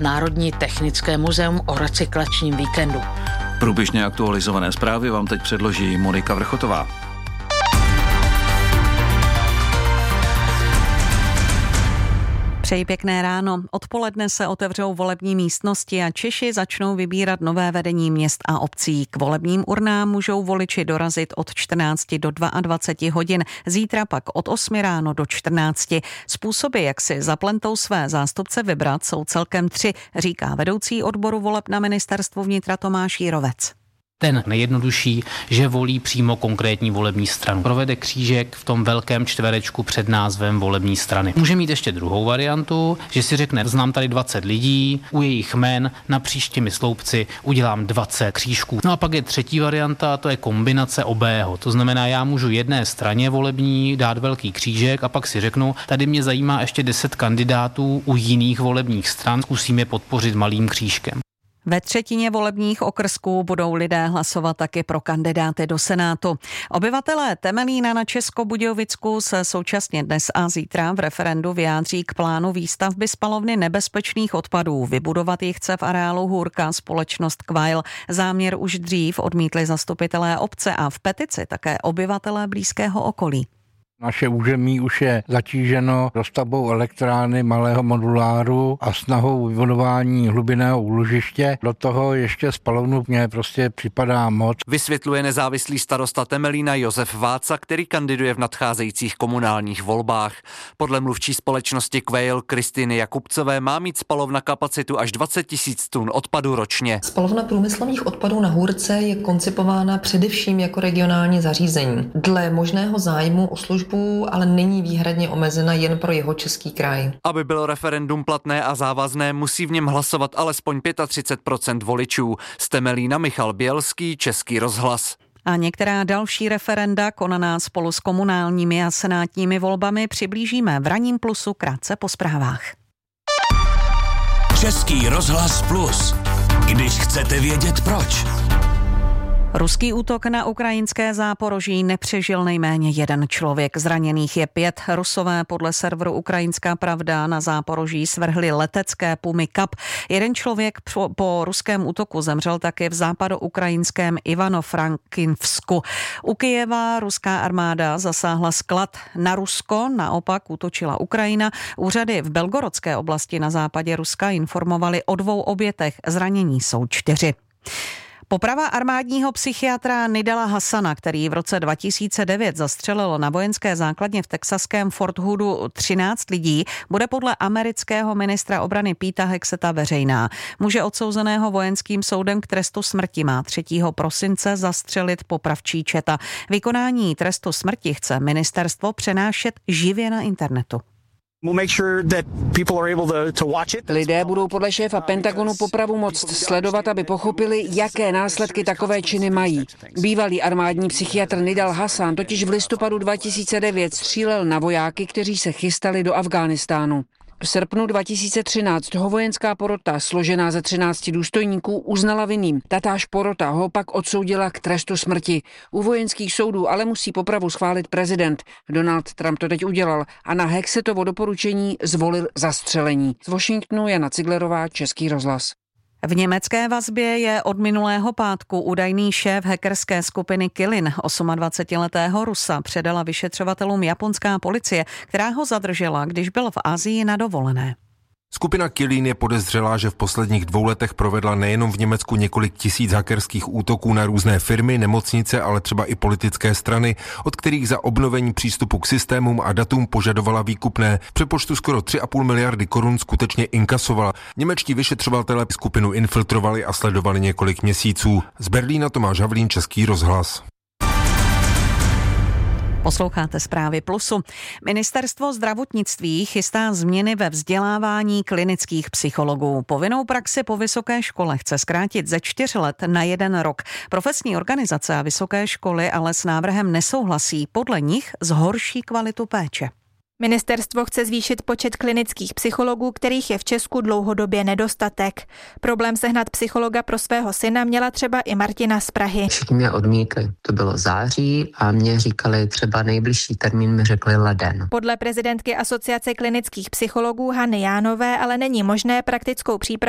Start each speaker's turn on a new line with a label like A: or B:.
A: Národní technické muzeum o recyklačním víkendu.
B: Průběžně aktualizované zprávy vám teď předloží Monika Vrchotová.
C: Přeji pěkné ráno. Odpoledne se otevřou volební místnosti a Češi začnou vybírat nové vedení měst a obcí. K volebním urnám můžou voliči dorazit od 14 do 22 hodin, zítra pak od 8 ráno do 14. Způsoby, jak si za plentou své zástupce vybrat, jsou celkem 3, říká vedoucí odboru voleb na ministerstvu vnitra Tomáš Jírovec.
D: Ten nejjednodušší, že volí přímo konkrétní volební stranu. Provede křížek v tom velkém čtverečku před názvem volební strany. Může mít ještě druhou variantu, že si řekne, znám tady 20 lidí, u jejich jmen napříč těmi sloupci udělám 20 křížků. No a pak je třetí varianta, to je kombinace obého. To znamená, já můžu jedné straně volební dát velký křížek a pak si řeknu, tady mě zajímá ještě 10 kandidátů u jiných volebních stran, zkusím je podpořit malým křížkem.
C: Ve třetině volebních okrsků budou lidé hlasovat taky pro kandidáty do Senátu. Obyvatelé Temelína na Českobudějovicku se současně dnes a zítra v referendu vyjádří k plánu výstavby spalovny nebezpečných odpadů. Vybudovat ji chce v areálu Hůrka společnost Quail. Záměr už dřív odmítli zastupitelé obce a v petici také obyvatelé blízkého okolí.
E: Naše území už je zatíženo dostavbou elektrárny malého moduláru a snahou vybudování hlubinného úložiště. Do toho ještě spalovnu mě prostě připadá moc.
F: Vysvětluje nezávislý starosta Temelína Josef Váca, který kandiduje v nadcházejících komunálních volbách. Podle mluvčí společnosti Quail Kristýny Jakubcové má mít spalovna kapacitu až 20 000 tun odpadu ročně.
G: Spalovna průmyslových odpadů na Hůrce je koncipována především jako regionální zařízení. Dle možného zájmu o službu ale není výhradně omezena jen pro Jihočeský kraj.
F: Aby bylo referendum platné a závazné, musí v něm hlasovat alespoň 35% voličů. Z Temelína Michal Bělský, Český rozhlas.
C: A některá další referenda konaná spolu s komunálními a senátními volbami přiblížíme v Ranním plusu krátce po zprávách.
H: Český rozhlas plus. Když chcete vědět proč.
C: Ruský útok na ukrajinské Záporoží nepřežil nejméně 1 člověk. Zraněných je 5. Rusové podle serveru Ukrajinská pravda na Záporoží svrhli letecké Pumy Kap. 1 člověk po ruském útoku zemřel taky v západoukrajinském Ivano-Frankivsku. U Kyjeva ruská armáda zasáhla sklad. Na Rusko naopak útočila Ukrajina. Úřady v Belgorodské oblasti na západě Ruska informovali o 2 obětech. Zranění jsou 4. Poprava armádního psychiatra Nidala Hassana, který v roce 2009 zastřelil na vojenské základně v texaském Fort Hoodu 13 lidí, bude podle amerického ministra obrany Peta Hexeta veřejná. Muže odsouzeného vojenským soudem k trestu smrti má 3. prosince zastřelit popravčí četa. Vykonání trestu smrti chce ministerstvo přenášet živě na internetu.
I: Lidé budou podle šéfa Pentagonu popravu moct sledovat, aby pochopili, jaké následky takové činy mají. Bývalý armádní psychiatr Nidal Hassan totiž v listopadu 2009 střílel na vojáky, kteří se chystali do Afghánistánu. V srpnu 2013 ho vojenská porota, složená ze 13 důstojníků, uznala vinným. Tatáž porota ho pak odsoudila k trestu smrti. U vojenských soudů ale musí popravu schválit prezident. Donald Trump to teď udělal a na Hexetovo doporučení zvolil zastřelení. Z Washingtonu Jana Ciglerová, Český rozhlas.
C: V německé vazbě je od minulého pátku údajný šéf hackerské skupiny Kylin. 28letého Rusa předala vyšetřovatelům japonská policie, která ho zadržela, když byl v Asii na dovolené.
J: Skupina Kylin je podezřelá, že v posledních 2 letech provedla nejenom v Německu několik tisíc hackerských útoků na různé firmy, nemocnice, ale třeba i politické strany, od kterých za obnovení přístupu k systémům a datům požadovala výkupné. V přepočtu skoro 3,5 miliardy korun skutečně inkasovala. Němečtí vyšetřovatelé skupinu infiltrovali a sledovali několik měsíců. Z Berlína Tomáš Havlín, Český rozhlas.
C: Posloucháte zprávy Plusu. Ministerstvo zdravotnictví chystá změny ve vzdělávání klinických psychologů. Povinnou praxi po vysoké škole chce zkrátit ze 4 let na 1 rok. Profesní organizace a vysoké školy ale s návrhem nesouhlasí. Podle nich zhorší kvalitu péče.
K: Ministerstvo chce zvýšit počet klinických psychologů, kterých je v Česku dlouhodobě nedostatek. Problém sehnat psychologa pro svého syna měla třeba i Martina z Prahy.
L: Všichni mě odmítli. To bylo září a mě říkali třeba nejbližší termín, mi řekli leden.
K: Podle prezidentky Asociace klinických psychologů Hany Jánové ale není možné praktickou přípravu